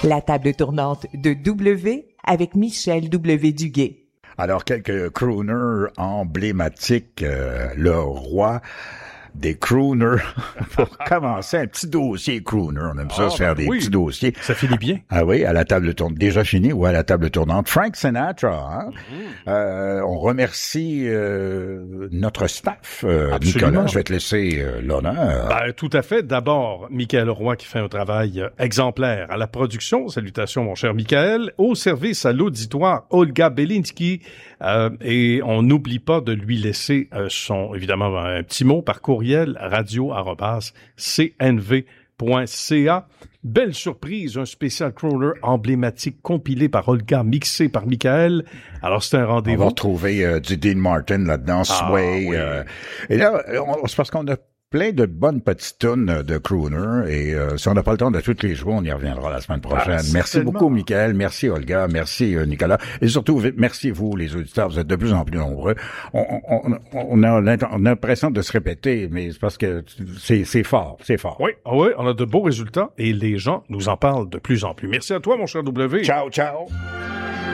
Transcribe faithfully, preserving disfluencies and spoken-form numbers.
La table tournante de W avec Michel W. Duguay. Alors, quelques crooners emblématiques, euh, le roi des crooners. Pour commencer, un petit dossier crooner. On aime ça, ah, se faire ben des oui. petits dossiers. Ça finit bien. Ah oui, à la table tournante. Déjà fini, ou à la table tournante. Frank Sinatra, hein? Mm-hmm. Euh, on remercie euh, notre staff. Euh, Nicolas, je vais te laisser euh, l'honneur. Ben, tout à fait. D'abord, Michael Roy qui fait un travail euh, exemplaire à la production. Salutations, mon cher Michael. Au service à l'auditoire, Olga Belinsky. Euh, et on n'oublie pas de lui laisser euh, son, évidemment, un petit mot par courriel, radio arobase c n v point c a. Belle surprise, un spécial crooner emblématique compilé par Olga, mixé par Michael. Alors, c'est un rendez-vous. On va retrouver euh, du Dean Martin là-dedans, ah, Sway. Oui. Euh, et là, on, c'est parce qu'on a plein de bonnes petites tunes de crooner et euh, si on n'a pas le temps de toutes les jouer, on y reviendra la semaine prochaine. Ah, merci beaucoup, Michael. Merci, Olga. Merci, euh, Nicolas. Et surtout, merci vous, les auditeurs. Vous êtes de plus en plus nombreux. On, on, on, a, on a l'impression de se répéter, mais c'est parce que c'est, c'est fort. C'est fort. Oui, oui, on a de beaux résultats et les gens nous en parlent de plus en plus. Merci à toi, mon cher W. Ciao, ciao.